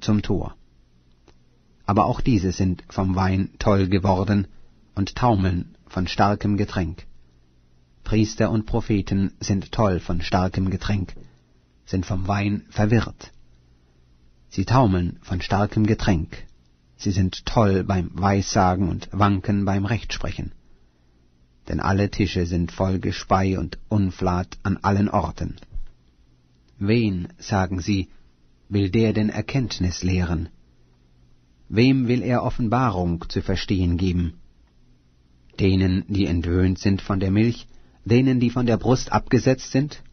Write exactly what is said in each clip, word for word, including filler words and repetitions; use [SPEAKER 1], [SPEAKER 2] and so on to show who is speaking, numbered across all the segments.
[SPEAKER 1] zum Tor. Aber auch diese sind vom Wein toll geworden und taumeln von starkem Getränk. Priester und Propheten sind toll von starkem Getränk, sind vom Wein verwirrt. Sie taumeln von starkem Getränk, sie sind toll beim Weissagen und wanken beim Rechtsprechen. Denn alle Tische sind voll Gespei und Unflat an allen Orten. Wen, sagen sie, will der denn Erkenntnis lehren? Wem will er Offenbarung zu verstehen geben? Denen, die entwöhnt sind von der Milch, denen, die von der Brust abgesetzt sind?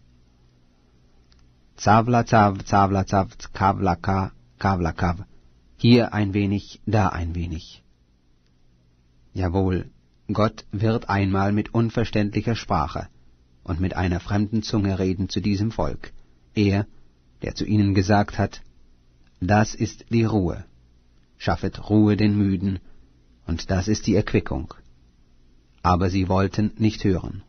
[SPEAKER 1] Zavla zav, zavla zav, kavlaka, kavlakav, hier ein wenig, da ein wenig. Jawohl, Gott wird einmal mit unverständlicher Sprache und mit einer fremden Zunge reden zu diesem Volk, er, der zu ihnen gesagt hat, das ist die Ruhe, schaffet Ruhe den Müden, und das ist die Erquickung. Aber sie wollten nicht hören.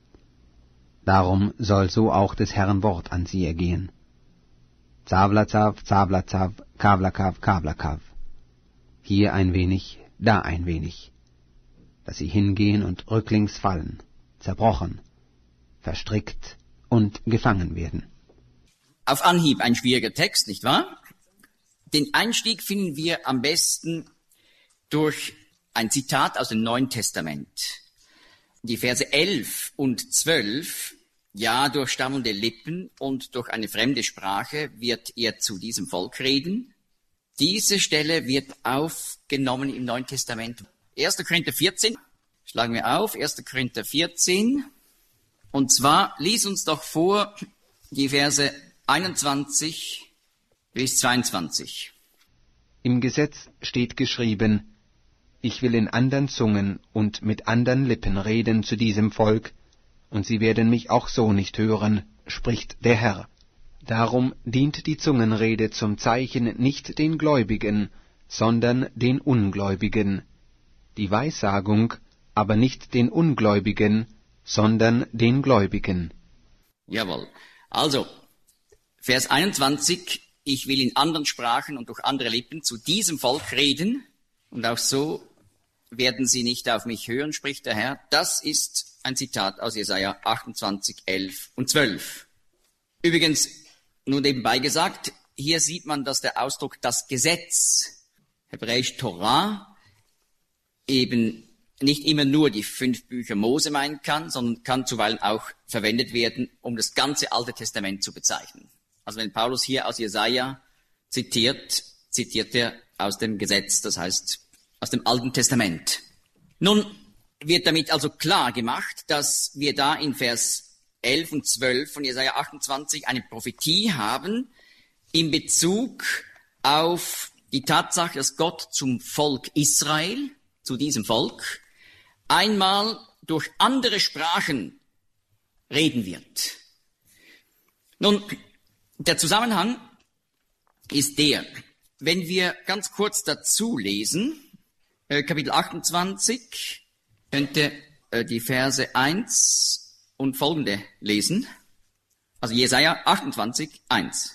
[SPEAKER 1] Darum soll so auch des Herrn Wort an sie ergehen. Zavlazav, Zavlazav, Kavlakav, Kavlakav. Hier ein wenig, da ein wenig. Dass sie hingehen und rücklings fallen, zerbrochen, verstrickt und gefangen werden.
[SPEAKER 2] Auf Anhieb ein schwieriger Text, nicht wahr? Den Einstieg finden wir am besten durch ein Zitat aus dem Neuen Testament. Die Verse elf und zwölf, ja, durch stammelnde Lippen und durch eine fremde Sprache wird er zu diesem Volk reden. Diese Stelle wird aufgenommen im Neuen Testament. erster Korinther vierzehn, schlagen wir auf, erster Korinther vierzehn. Und zwar, lies uns doch vor die Verse einundzwanzig bis zweiundzwanzig.
[SPEAKER 1] Im Gesetz steht geschrieben, ich will in andern Zungen und mit andern Lippen reden zu diesem Volk, und sie werden mich auch so nicht hören, spricht der Herr. Darum dient die Zungenrede zum Zeichen nicht den Gläubigen, sondern den Ungläubigen, die Weissagung aber nicht den Ungläubigen, sondern den Gläubigen.
[SPEAKER 2] Jawohl. Also, Vers einundzwanzig, ich will in anderen Sprachen und durch andere Lippen zu diesem Volk reden, und auch so werden sie nicht auf mich hören, spricht der Herr. Das ist ein Zitat aus Jesaja achtundzwanzig, elf und zwölf. Übrigens, nur nebenbei gesagt, hier sieht man, dass der Ausdruck das Gesetz, hebräisch Torah, eben nicht immer nur die fünf Bücher Mose meinen kann, sondern kann zuweilen auch verwendet werden, um das ganze Alte Testament zu bezeichnen. Also wenn Paulus hier aus Jesaja zitiert, zitiert er aus dem Gesetz, das heißt aus dem Alten Testament. Nun wird damit also klar gemacht, dass wir da in Vers elf und zwölf von Jesaja achtundzwanzig eine Prophetie haben in Bezug auf die Tatsache, dass Gott zum Volk Israel, zu diesem Volk, einmal durch andere Sprachen reden wird. Nun, der Zusammenhang ist der, wenn wir ganz kurz dazu lesen, äh, Kapitel achtundzwanzig, könnte äh, die Verse eins und folgende lesen. Also Jesaja achtundzwanzig, eins.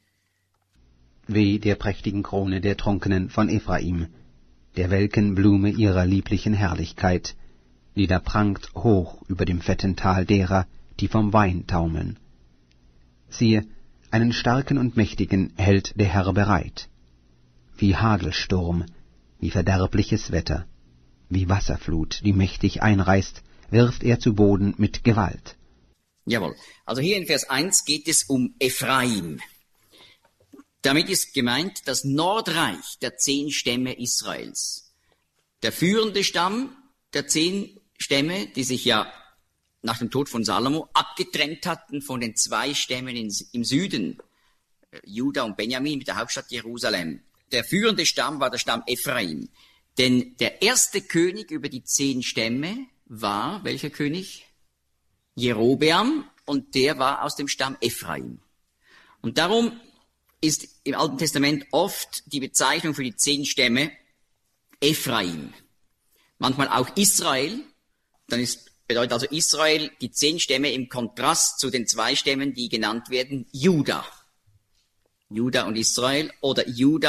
[SPEAKER 1] Weh der prächtigen Krone der Trunkenen von Ephraim, der welken Blume ihrer lieblichen Herrlichkeit, die da prangt hoch über dem fetten Tal derer, die vom Wein taumeln. Siehe, einen starken und mächtigen hält der Herr bereit. Wie Hagelsturm, wie verderbliches Wetter, wie Wasserflut, die mächtig einreißt, wirft er zu Boden mit Gewalt.
[SPEAKER 2] Jawohl. Also hier in Vers eins geht es um Ephraim. Damit ist gemeint das Nordreich der zehn Stämme Israels. Der führende Stamm der zehn Stämme, die sich ja nach dem Tod von Salomo abgetrennt hatten von den zwei Stämmen in, im Süden, Juda und Benjamin mit der Hauptstadt Jerusalem. Der führende Stamm war der Stamm Ephraim. Denn der erste König über die zehn Stämme war, welcher König? Jerobeam, und der war aus dem Stamm Ephraim. Und darum ist im Alten Testament oft die Bezeichnung für die zehn Stämme Ephraim. Manchmal auch Israel. Dann ist, bedeutet also Israel die zehn Stämme im Kontrast zu den zwei Stämmen, die genannt werden, Juda. Juda und Israel oder Juda